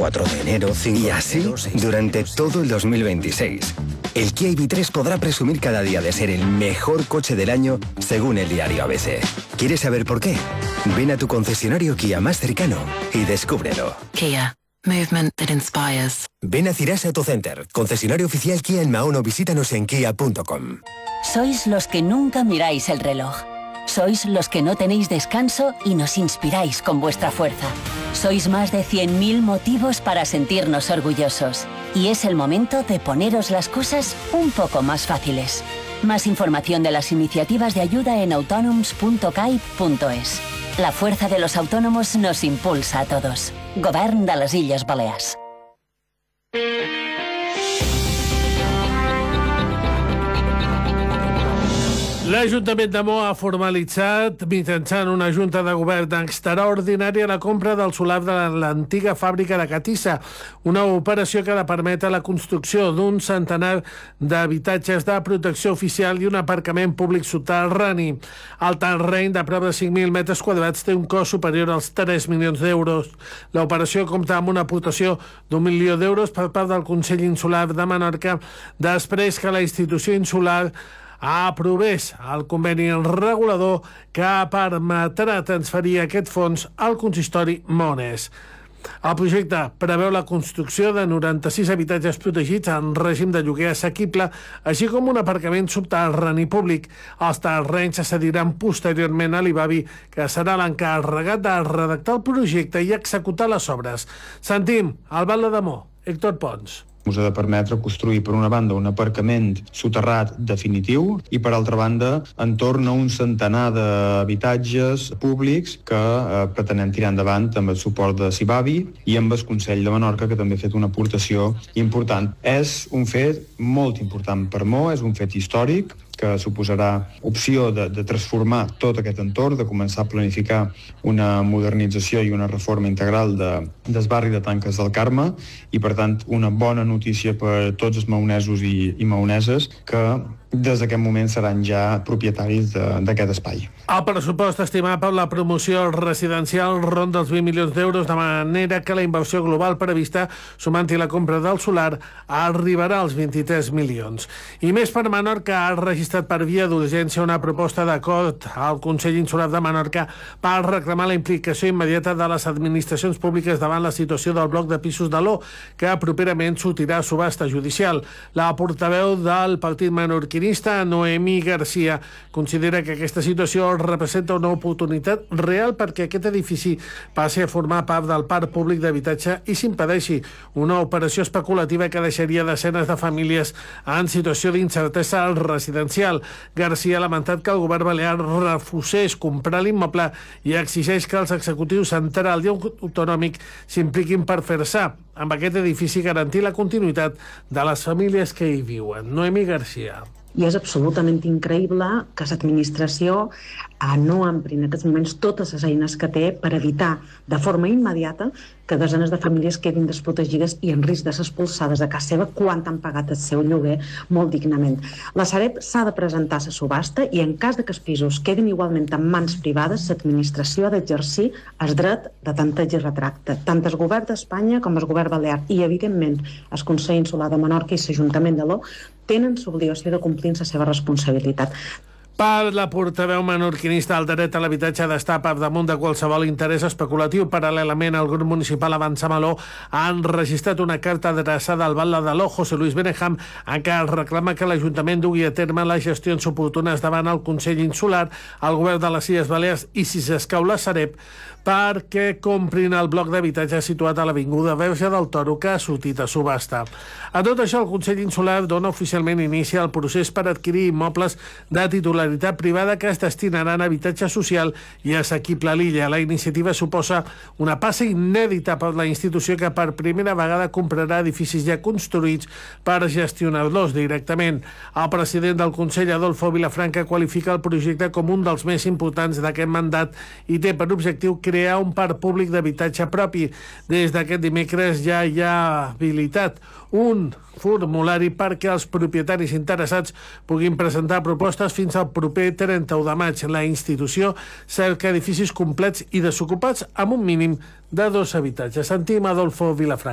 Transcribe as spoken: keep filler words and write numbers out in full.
cuatro de enero, cinco Y así, de enero, seis durante de enero, todo el dos mil veintiséis. El Kia I V tres podrá presumir cada día de ser el mejor coche del año, según el diario A B C. ¿Quieres saber por qué? Ven a tu concesionario Kia más cercano y descúbrelo. Kia. Movement that inspires. Ven a Cirasa Autocenter, concesionario oficial Kia en Mahón, o visítanos en kia punto com. Sois los que nunca miráis el reloj. Sois los que no tenéis descanso y nos inspiráis con vuestra fuerza. Sois más de cien mil motivos para sentirnos orgullosos. Y es el momento de poneros las cosas un poco más fáciles. Más información de las iniciativas de ayuda en autonoms punto caib punto es. La fuerza de los autónomos nos impulsa a todos. Govern de les Illes Balears. L'Ajuntament de Mo ha formalitzat, mitjançant una junta de govern extraordinària, la compra del solar de l'antiga fàbrica de Catissa, una operació que ha de permetre la construcció d'un centenar d'habitatges de protecció oficial i un aparcament públic subterrani. El terreny de prop de cinc mil metres quadrats té un cost superior als tres milions d'euros. L'operació compta amb una aportació d'un milió d'euros per part del Consell Insular de Menorca, després que la institució insular aprovés el conveni regulador que permetrà transferir aquest fons al consistori Mones. El projecte preveu la construcció de noranta-sis habitatges protegits en règim de lloguer assequible, així com un aparcament subterrani públic. Els terrenys se cediran posteriorment a l'I B A B I, que serà l'encarregat de redactar el projecte i executar les obres. Sentim el batlle de Mo, Héctor Pons. Us ha de permetre construir, per una banda, un aparcament soterrat definitiu i, per altra banda, entorn a un centenar d'habitatges públics que eh, pretenem tirar endavant amb el suport de C I B A B I i amb el Consell de Menorca, que també ha fet una aportació important. És un fet molt important per Mo, és un fet històric, que suposarà opció de, de transformar tot aquest entorn, de començar a planificar una modernització i una reforma integral de, del barri de Tanques del Carme i, per tant, una bona notícia per tots els maonesos i, i maoneses que des d'aquest moment seran ja propietaris d'aquest espai. El pressupost estimat per la promoció residencial ronda els vint milions d'euros, de manera que la inversió global prevista, sumant-hi la compra del solar, arribarà als vint-i-tres milions. I més per Menorca ha registrat per via d'urgència una proposta d'acord al Consell Insular de Menorca per reclamar la implicació immediata de les administracions públiques davant la situació del bloc de pisos de l'O, que properament sortirà a subhasta judicial. La portaveu del partit menorquinista, Noemí Garcia, considera que aquesta situació representa una oportunitat real perquè aquest edifici passi a formar part del parc públic d'habitatge i s'impedeixi una operació especulativa que deixaria desenes de famílies en situació d'incertesa residencial. Garcia ha lamentat que el govern balear refusés comprar l'immoble i exigeix que els executius central i autonòmic s'impliquin per fer-se amb aquest edifici i garantir la continuïtat de les famílies que hi viuen. Noemí Garcia. I és absolutament increïble que l'administració no empri en aquests moments totes les eines que té per evitar de forma immediata que desenes de famílies quedin desprotegides i en risc de ser expulsades de casa seva quan han pagat el seu lloguer molt dignament. La Sareb s'ha de presentar a la subhasta i en cas de que els pisos quedin igualment en mans privades, l'administració ha d'exercir el dret de tanteig i retracte. Tant el govern d'Espanya com el govern balear i, evidentment, el Consell Insular de Menorca i l'Ajuntament de l'O tenen l'obligació de complir la seva responsabilitat. Per la portaveu menorquinista, el dret a l'habitatge d'estar per damunt de qualsevol interès especulatiu. Paral·lelament, el grup municipal Avançar Meló ha enregistrat una carta adreçada al batlle de l'O, José Luis Benejam, en què reclama que l'Ajuntament dugui a terme les gestions oportunes davant el Consell Insular, el govern de les Illes Balears i, si s'escau, la Sareb, perquè comprin el bloc d'habitatge situat a l'Avinguda Verge del Toro, que ha sortit a subhasta. A tot això, el Consell Insular dona oficialment inici al procés per adquirir immobles de titularitat privada que es destinaran a habitatge social i assequible a l'illa. La iniciativa suposa una passa inèdita per la institució, que per primera vegada comprarà edificis ja construïts per gestionar-los directament. El president del Consell, Adolfo Vilafranca, qualifica el projecte com un dels més importants d'aquest mandat i té per objectiu crear un parc públic d'habitatge propi. Des d'aquest dimecres ja hi ha habilitat un formulari perquè els propietaris interessats puguin presentar propostes fins al proper trenta-u de maig. La institució cerca edificis complets i desocupats amb un mínim de dos habitatges. Sentim Adolfo Vilafranca.